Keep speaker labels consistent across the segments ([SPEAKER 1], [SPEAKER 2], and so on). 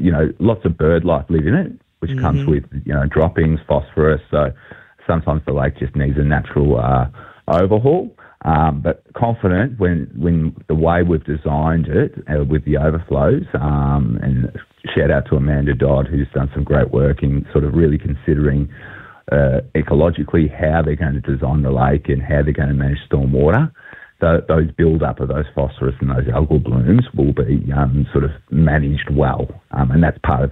[SPEAKER 1] lots of bird life live in it, which comes with, droppings, phosphorus. So sometimes the lake just needs a natural overhaul. But confident when the way we've designed it with the overflows, and shout out to Amanda Dodd, who's done some great work in sort of really considering ecologically how they're going to design the lake and how they're going to manage stormwater. So those build-up of those phosphorus and those algal blooms will be sort of managed well, and that's part of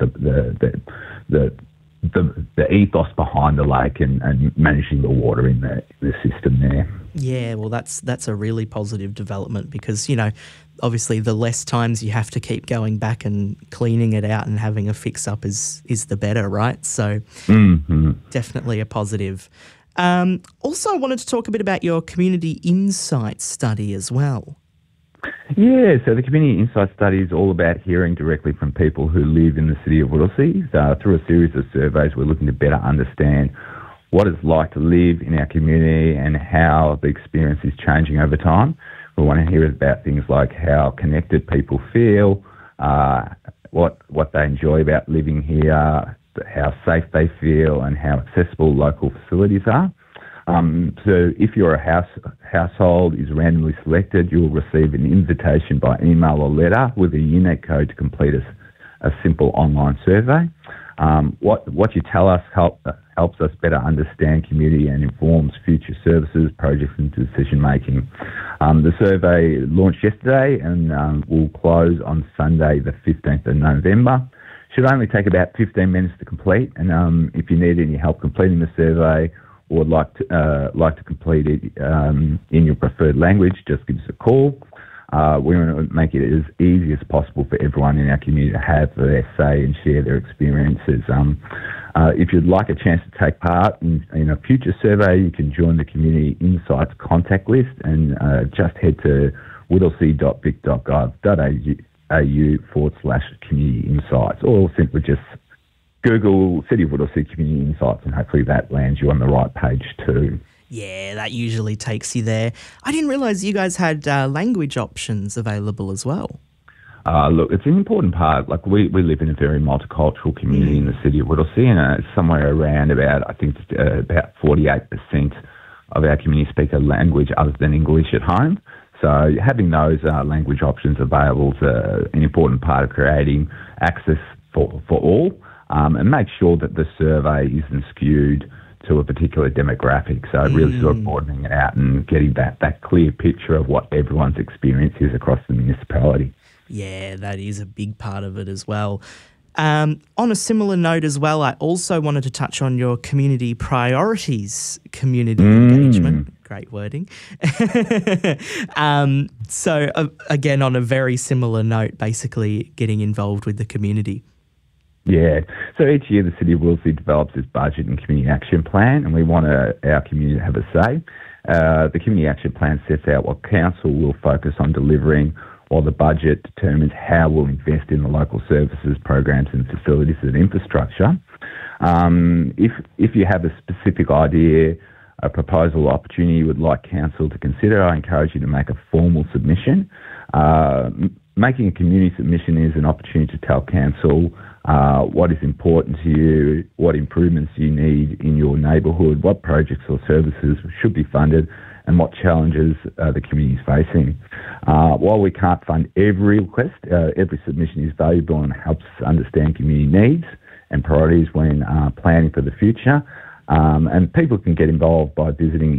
[SPEAKER 1] the ethos behind the lake and managing the water in the system there.
[SPEAKER 2] Yeah, well, that's a really positive development because, obviously the less times you have to keep going back and cleaning it out and having a fix-up is the better, right? So definitely a positive. Also, I wanted to talk a bit about your Community Insight study as well.
[SPEAKER 1] Yeah, so the Community Insight study is all about hearing directly from people who live in the city of Whittlesea. Through a series of surveys, we're looking to better understand what it's like to live in our community and how the experience is changing over time. We want to hear about things like how connected people feel, what they enjoy about living here, how safe they feel, and how accessible local facilities are. So if your household is randomly selected, you'll receive an invitation by email or letter with a unique code to complete a simple online survey. What you tell us helps us better understand community and informs future services, projects and decision making. The survey launched yesterday and will close on Sunday the 15th of November. Should only take about 15 minutes to complete, and if you need any help completing the survey or would like to complete it in your preferred language, just give us a call. We want to make it as easy as possible for everyone in our community to have their say and share their experiences. If you'd like a chance to take part in a future survey, you can join the Community Insights contact list and just head to whittlesea.vic.gov.au/community insights, or simply just Google City of Whittlesea Community Insights and hopefully that lands you on the right page too.
[SPEAKER 2] Yeah, that usually takes you there. I didn't realise you guys had language options available as well.
[SPEAKER 1] Look, it's an important part. Like we live in a very multicultural community in the city of Whittlesea, and it's somewhere around about 48% of our community speak a language other than English at home. So having those language options available is an important part of creating access for all, and make sure that the survey isn't skewed to a particular demographic. So really sort of broadening it out and getting that clear picture of what everyone's experience is across the municipality.
[SPEAKER 2] Yeah, that is a big part of it as well. On a similar note as well, I also wanted to touch on your community priorities, community engagement. Great wording. So again, on a very similar note, basically getting involved with the community.
[SPEAKER 1] Yeah. So each year the City of Whittlesea develops its budget and community action plan, and we want our community to have a say. The community action plan sets out what council will focus on delivering, while the budget determines how we'll invest in the local services, programs and facilities and infrastructure. If you have a specific idea, a proposal or opportunity you would like council to consider, I encourage you to make a formal submission. Making a community submission is an opportunity to tell council what is important to you, what improvements you need in your neighbourhood, what projects or services should be funded, and what challenges the community is facing. While we can't fund every request, every submission is valuable and helps us understand community needs and priorities when planning for the future. And people can get involved by visiting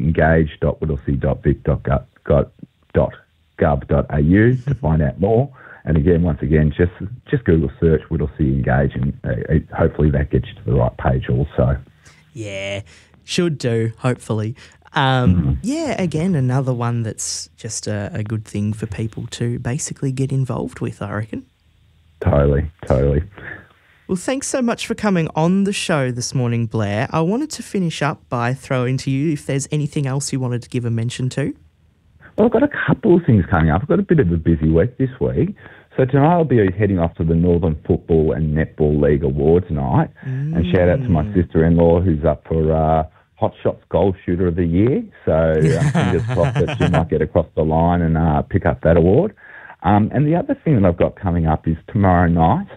[SPEAKER 1] engage.whittlesea.vic.gov.au to find out more. And again, once again, just Google search Whittlesea Engage, and hopefully that gets you to the right page also.
[SPEAKER 2] Yeah, should do, hopefully. Yeah, again, another one that's just a good thing for people to basically get involved with, I reckon.
[SPEAKER 1] Totally.
[SPEAKER 2] Well, thanks so much for coming on the show this morning, Blair. I wanted to finish up by throwing to you if there's anything else you wanted to give a mention to.
[SPEAKER 1] Well, I've got a couple of things coming up. I've got a bit of a busy week this week. So tonight I'll be heading off to the Northern Football and Netball League Awards night. And shout out to my sister-in-law who's up for Hot Shots Goal Shooter of the Year. So fingers crossed that she might get across the line and pick up that award. And the other thing that I've got coming up is tomorrow night.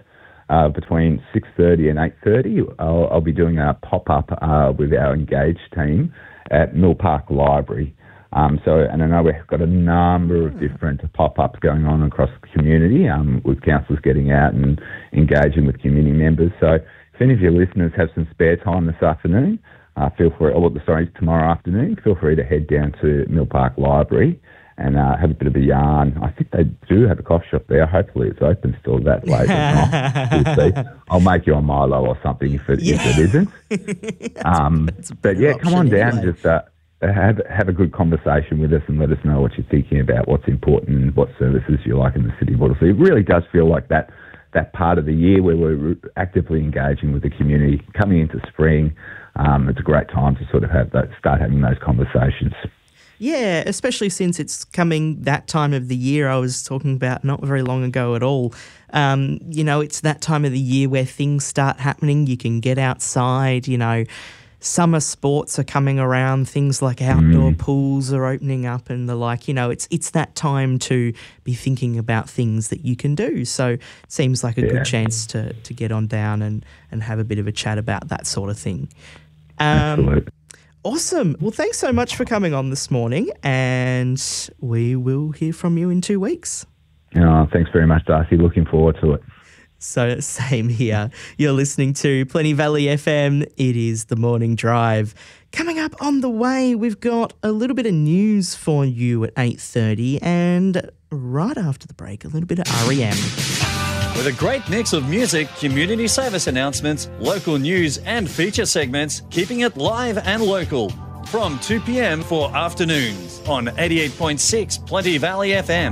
[SPEAKER 1] between 6:30 and 8:30, I'll be doing a pop-up with our Engage team at Mill Park Library. And I know we've got a number of different pop-ups going on across the community, with councillors getting out and engaging with community members. So if any of your listeners have some spare time this afternoon, tomorrow afternoon, feel free to head down to Mill Park Library and have a bit of a yarn. I think they do have a coffee shop there. Hopefully it's open still that late. We'll see. I'll make you a Milo or something if it isn't. But yeah, come on down and just have a good conversation with us and let us know what you're thinking about, what's important and what services you like in the city of Whittlesea. It really does feel like that part of the year where we're actively engaging with the community. Coming into spring, it's a great time to sort of start having those conversations.
[SPEAKER 2] Yeah, especially since it's coming that time of the year I was talking about not very long ago at all. It's that time of the year where things start happening. You can get outside, summer sports are coming around, things like outdoor pools are opening up and the like. It's that time to be thinking about things that you can do. So it seems like a good chance to get on down and have a bit of a chat about that sort of thing.
[SPEAKER 1] Absolutely.
[SPEAKER 2] Awesome. Well, thanks so much for coming on this morning, and we will hear from you in 2 weeks.
[SPEAKER 1] Thanks very much, Darcy. Looking forward to it.
[SPEAKER 2] So, same here. You're listening to Plenty Valley FM. It is The Morning Drive. Coming up on the way, we've got a little bit of news for you at 8:30, and right after the break, a little bit of REM.
[SPEAKER 3] With a great mix of music, community service announcements, local news and feature segments, keeping it live and local. From 2 p.m. for afternoons on 88.6 Plenty Valley FM.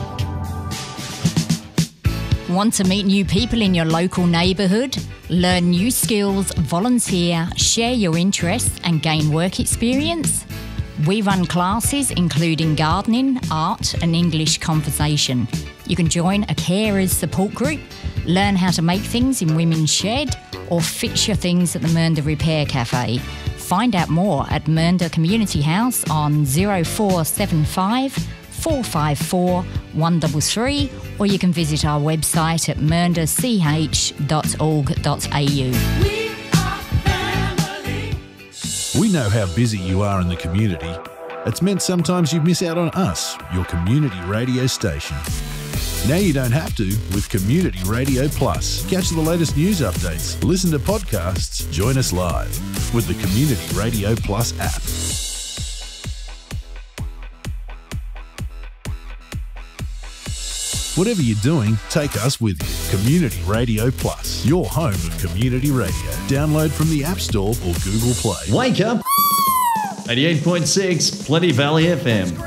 [SPEAKER 4] Want to meet new people in your local neighbourhood? Learn new skills, volunteer, share your interests and gain work experience? We run classes including gardening, art and English conversation. You can join a carers support group, learn how to make things in Women's Shed or fix your things at the Mernda Repair Cafe. Find out more at Mernda Community House on 0475 454 133, or you can visit our website at merndach.org.au.
[SPEAKER 5] We know how busy you are in the community. It's meant sometimes you miss out on us, your community radio station. Now you don't have to with Community Radio Plus. Catch the latest news updates, listen to podcasts, join us live with the Community Radio Plus app. Whatever you're doing, take us with you. Community Radio Plus, your home of community radio. Download from the App Store or Google Play.
[SPEAKER 3] Wake up! 88.6 Plenty Valley FM.